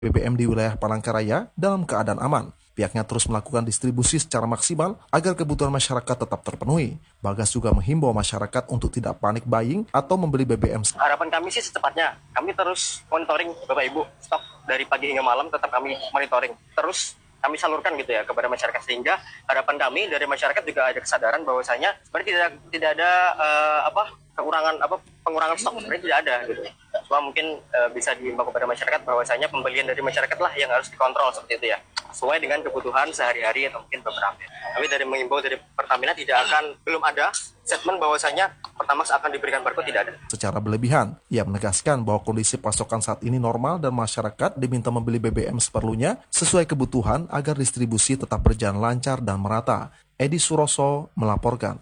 BBM di wilayah Palangkaraya dalam keadaan aman. Pihaknya terus melakukan distribusi secara maksimal agar kebutuhan masyarakat tetap terpenuhi. Bagas juga menghimbau masyarakat untuk tidak panik buying atau membeli BBM. Harapan kami sih secepatnya, kami terus monitoring Bapak Ibu, stok dari pagi hingga malam tetap kami monitoring. Terus kami salurkan gitu ya kepada masyarakat, sehingga harapan kami dari masyarakat juga ada kesadaran bahwasanya sebenarnya tidak ada pengurangan stok, sebenarnya tidak ada gitu. Cuma mungkin bisa diimbau kepada masyarakat bahwasanya pembelian dari masyarakat lah yang harus dikontrol seperti itu ya, sesuai dengan kebutuhan sehari-hari atau mungkin beberapa. Kami dari mengimbau dari Pertamina belum ada statement bahwasanya Pertamax akan diberikan barcode, tidak ada. Secara berlebihan, ia menegaskan bahwa kondisi pasokan saat ini normal dan masyarakat diminta membeli BBM seperlunya sesuai kebutuhan agar distribusi tetap berjalan lancar dan merata. Edi Suroso melaporkan.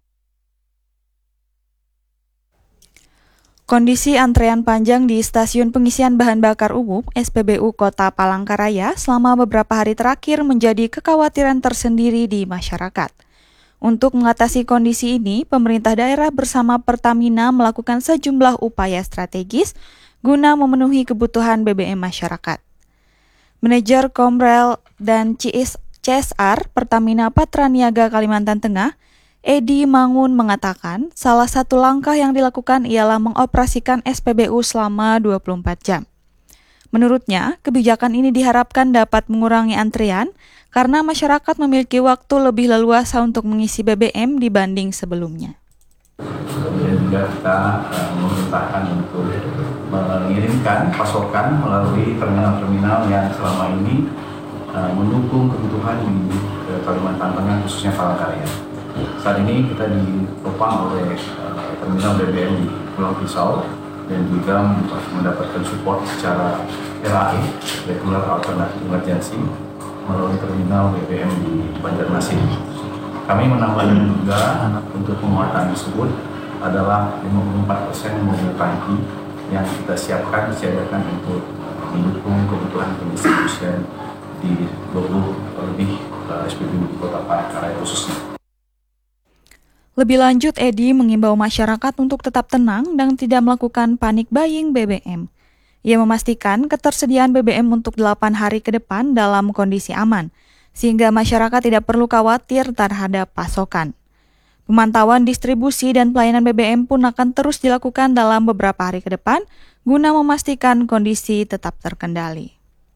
Kondisi antrean panjang di Stasiun Pengisian Bahan Bakar Umum SPBU Kota Palangkaraya selama beberapa hari terakhir menjadi kekhawatiran tersendiri di masyarakat. Untuk mengatasi kondisi ini, pemerintah daerah bersama Pertamina melakukan sejumlah upaya strategis guna memenuhi kebutuhan BBM masyarakat. Manajer Komrel dan CSR Pertamina Patraniaga Kalimantan Tengah, Edi Mangun mengatakan, salah satu langkah yang dilakukan ialah mengoperasikan SPBU selama 24 jam. Menurutnya, kebijakan ini diharapkan dapat mengurangi antrian karena masyarakat memiliki waktu lebih leluasa untuk mengisi BBM dibanding sebelumnya. Kemudian juga kita memerintahkan untuk mengirimkan pasokan melalui terminal-terminal yang selama ini mendukung kebutuhan di Kalimantan Tengah, khususnya Palangkaraya. Saat ini kita ditopang oleh terminal BBM di Pulau Pisau dan juga mendapatkan support secara RAE, Regular Alternative Emergency, melalui terminal BBM di Banjarmasin. Kami menambahkan juga untuk penguatan tersebut adalah 54% mobil tangki yang kita disiagakan untuk mendukung kebutuhan pendistribusian di 20 lebih SPBU Kota Palangkaraya khususnya. Lebih lanjut, Edi mengimbau masyarakat untuk tetap tenang dan tidak melakukan panik buying BBM. Ia memastikan ketersediaan BBM untuk 8 hari ke depan dalam kondisi aman, sehingga masyarakat tidak perlu khawatir terhadap pasokan. Pemantauan distribusi dan pelayanan BBM pun akan terus dilakukan dalam beberapa hari ke depan, guna memastikan kondisi tetap terkendali.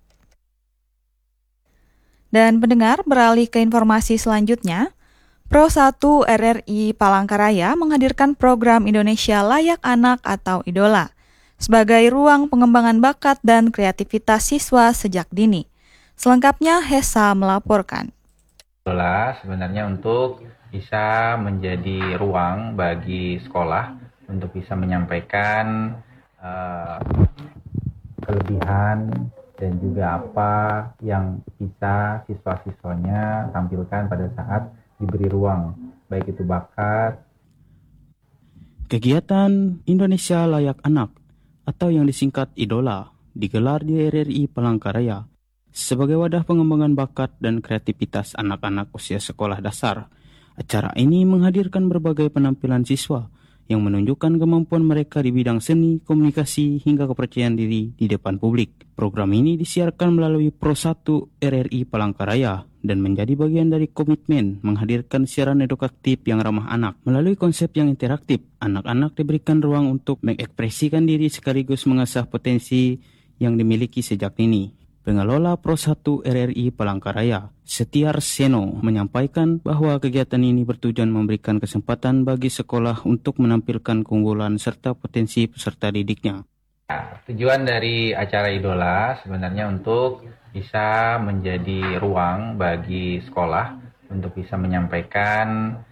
Dan pendengar, beralih ke informasi selanjutnya, Pro1 RRI Palangkaraya menghadirkan program Indonesia Layak Anak atau IDOLA sebagai ruang pengembangan bakat dan kreativitas siswa sejak dini. Selengkapnya Hesa melaporkan. IDOLA sebenarnya untuk bisa menjadi ruang bagi sekolah untuk bisa menyampaikan kelebihan dan juga apa yang bisa siswa-siswanya tampilkan pada saat diberi ruang, baik itu bakat. Kegiatan Indonesia Layak Anak atau yang disingkat IDOLA digelar di RRI Palangkaraya sebagai wadah pengembangan bakat dan kreativitas anak-anak usia sekolah dasar. Acara ini menghadirkan berbagai penampilan siswa yang menunjukkan kemampuan mereka di bidang seni, komunikasi, hingga kepercayaan diri di depan publik. Program ini disiarkan melalui Pro1 RRI Palangkaraya dan menjadi bagian dari komitmen menghadirkan siaran edukatif yang ramah anak. Melalui konsep yang interaktif, anak-anak diberikan ruang untuk mengekspresikan diri sekaligus mengasah potensi yang dimiliki sejak dini. Pengelola Pro1 RRI Palangkaraya, Setiar Seno, menyampaikan bahwa kegiatan ini bertujuan memberikan kesempatan bagi sekolah untuk menampilkan keunggulan serta potensi peserta didiknya. Tujuan dari acara IDOLA sebenarnya untuk bisa menjadi ruang bagi sekolah untuk bisa menyampaikan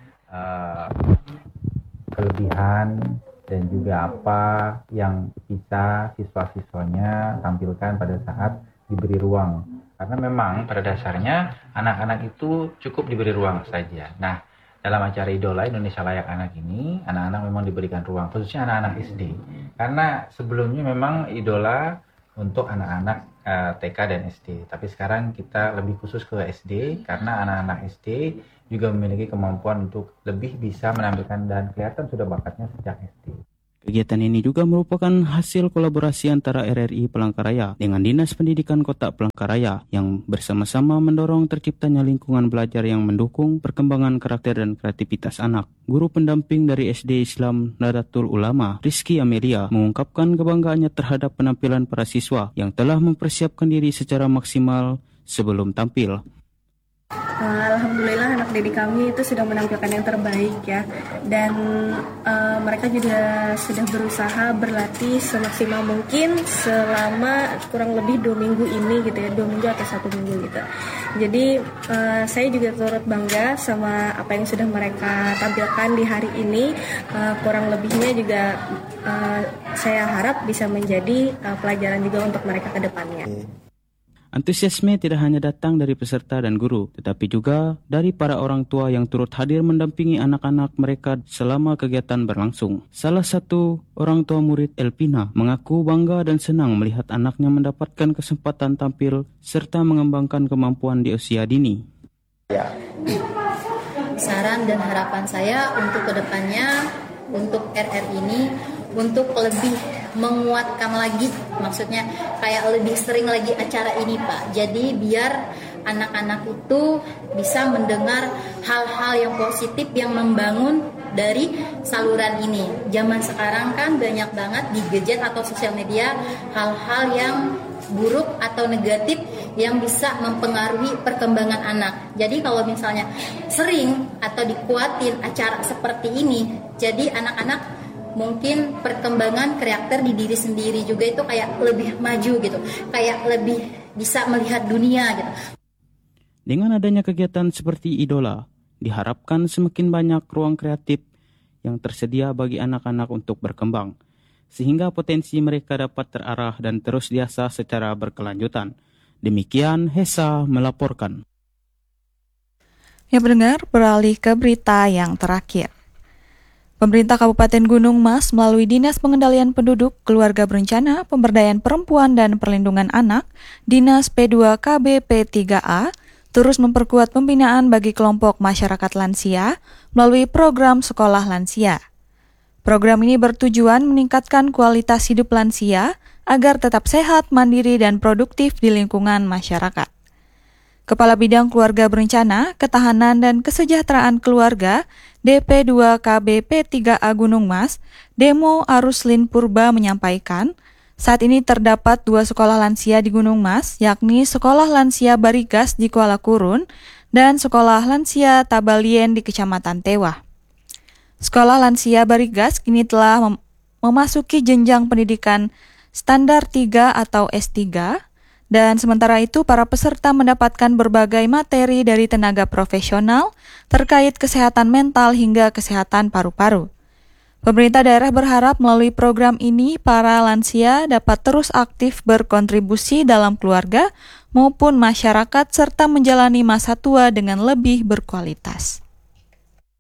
kelebihan dan juga apa yang bisa siswa-siswanya tampilkan pada saat diberi ruang. Karena memang pada dasarnya anak-anak itu cukup diberi ruang saja. Nah, dalam acara IDOLA Indonesia Layak Anak ini, anak-anak memang diberikan ruang, khususnya anak-anak SD. Karena sebelumnya memang IDOLA untuk anak-anak TK dan SD. Tapi sekarang kita lebih khusus ke SD, karena anak-anak SD juga memiliki kemampuan untuk lebih bisa menampilkan dan kelihatan sudah bakatnya sejak SD. Kegiatan ini juga merupakan hasil kolaborasi antara RRI Palangkaraya dengan Dinas Pendidikan Kota Palangkaraya yang bersama-sama mendorong terciptanya lingkungan belajar yang mendukung perkembangan karakter dan kreativitas anak. Guru pendamping dari SD Islam Nadatul Ulama, Rizky Amelia, mengungkapkan kebanggaannya terhadap penampilan para siswa yang telah mempersiapkan diri secara maksimal sebelum tampil. Alhamdulillah anak didik kami itu sudah menampilkan yang terbaik ya, dan mereka juga sudah berusaha berlatih semaksimal mungkin selama kurang lebih 2 minggu ini gitu ya, 2 minggu atau 1 minggu gitu. Jadi saya juga turut bangga sama apa yang sudah mereka tampilkan di hari ini. Kurang lebihnya juga saya harap bisa menjadi pelajaran juga untuk mereka ke depannya. Antusiasme tidak hanya datang dari peserta dan guru, tetapi juga dari para orang tua yang turut hadir mendampingi anak-anak mereka selama kegiatan berlangsung. Salah satu orang tua murid Elpina mengaku bangga dan senang melihat anaknya mendapatkan kesempatan tampil serta mengembangkan kemampuan di usia dini. Saran dan harapan saya untuk kedepannya, untuk RR ini, untuk lebih menguatkan lagi, maksudnya kayak lebih sering lagi acara ini Pak. Jadi biar anak-anak itu bisa mendengar hal-hal yang positif yang membangun dari saluran ini. Zaman sekarang kan banyak banget di gadget atau sosial media hal-hal yang buruk atau negatif yang bisa mempengaruhi perkembangan anak. Jadi kalau misalnya sering atau dikuatin acara seperti ini, jadi anak-anak mungkin perkembangan karakter di diri sendiri juga itu kayak lebih maju gitu, kayak lebih bisa melihat dunia gitu. Dengan adanya kegiatan seperti Idola, diharapkan semakin banyak ruang kreatif yang tersedia bagi anak-anak untuk berkembang, sehingga potensi mereka dapat terarah dan terus diasah secara berkelanjutan. Demikian Hesa melaporkan. Ya pendengar, beralih ke berita yang terakhir. Pemerintah Kabupaten Gunung Mas melalui Dinas Pengendalian Penduduk, Keluarga Berencana, Pemberdayaan Perempuan dan Perlindungan Anak, Dinas P2KB P3A, terus memperkuat pembinaan bagi kelompok masyarakat lansia melalui program Sekolah Lansia. Program ini bertujuan meningkatkan kualitas hidup lansia agar tetap sehat, mandiri, dan produktif di lingkungan masyarakat. Kepala Bidang Keluarga Berencana, Ketahanan dan Kesejahteraan Keluarga DP2KB P3A Gunung Mas, Demo Aruslin Purba menyampaikan, saat ini terdapat 2 sekolah lansia di Gunung Mas, yakni Sekolah Lansia Barigas di Kuala Kurun dan Sekolah Lansia Tabalien di Kecamatan Tewah. Sekolah Lansia Barigas kini telah memasuki jenjang pendidikan standar 3 atau S3, dan sementara itu para peserta mendapatkan berbagai materi dari tenaga profesional terkait kesehatan mental hingga kesehatan paru-paru. Pemerintah daerah berharap melalui program ini para lansia dapat terus aktif berkontribusi dalam keluarga maupun masyarakat serta menjalani masa tua dengan lebih berkualitas.